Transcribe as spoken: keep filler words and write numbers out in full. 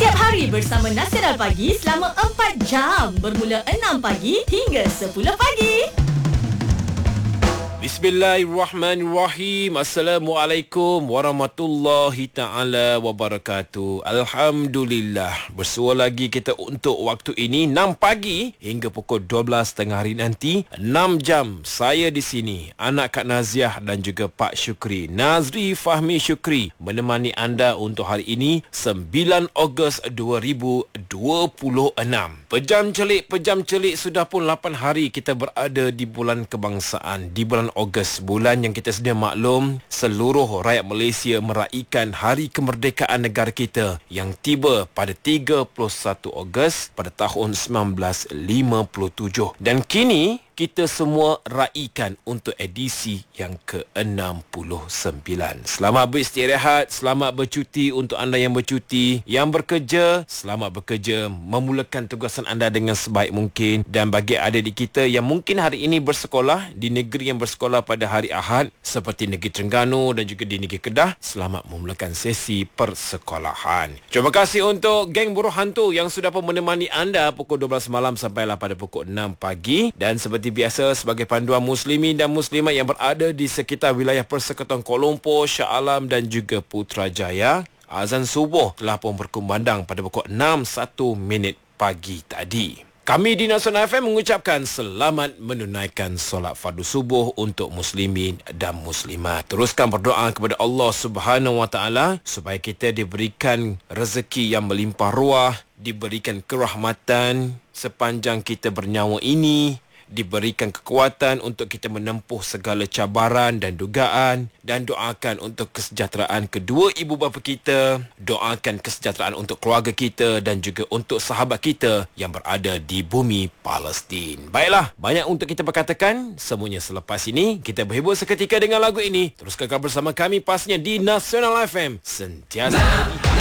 Setiap hari bersama Nasiral Pagi selama empat jam bermula enam pagi hingga sepuluh pagi. Bismillahirrahmanirrahim. Assalamualaikum warahmatullahi ta'ala wabarakatuh. Alhamdulillah. Bersua lagi kita untuk waktu ini enam pagi hingga pukul dua belas tengah hari nanti. enam jam saya di sini, anak Kak Naziah dan juga Pak Syukri, Nazri Fahmi Syukri, menemani anda untuk hari ini sembilan Ogos dua ribu dua puluh enam. Pejam celik, pejam celik, sudah pun lapan hari kita berada di bulan kebangsaan, di bulan Ogos, bulan yang kita sedia maklum seluruh rakyat Malaysia meraihkan hari kemerdekaan negara kita yang tiba pada tiga puluh satu Ogos pada tahun seribu sembilan ratus lima puluh tujuh. Dan kini kita semua raikan untuk edisi yang ke enam puluh sembilan. Selamat beristirahat, selamat bercuti untuk anda yang bercuti, yang bekerja, selamat bekerja, memulakan tugasan anda dengan sebaik mungkin. Dan bagi adik-adik kita yang mungkin hari ini bersekolah di negeri yang bersekolah pada hari Ahad seperti negeri Terengganu dan juga di negeri Kedah, selamat memulakan sesi persekolahan. Terima kasih untuk geng buruh hantu yang sudah pun menemani anda pukul dua belas malam sampailah pada pukul enam pagi. Dan seperti biasa, sebagai panduan muslimin dan muslimat yang berada di sekitar wilayah Persekutuan Kuala Lumpur, Shah Alam dan juga Putrajaya, azan subuh telah pun berkumandang pada pukul enam satu minit pagi tadi. Kami di Nasional F M mengucapkan selamat menunaikan solat fardu subuh untuk muslimin dan muslimat. Teruskan berdoa kepada Allah Subhanahu Wa Taala supaya kita diberikan rezeki yang melimpah ruah, diberikan kerahmatan sepanjang kita bernyawa ini, diberikan kekuatan untuk kita menempuh segala cabaran dan dugaan, dan doakan untuk kesejahteraan kedua ibu bapa kita, doakan kesejahteraan untuk keluarga kita dan juga untuk sahabat kita yang berada di bumi Palestin. Baiklah, banyak untuk kita berkatakan. Semuanya selepas ini kita berhibur seketika dengan lagu ini. Terus kekal bersama kami pastinya di Nasional F M. Sentiasa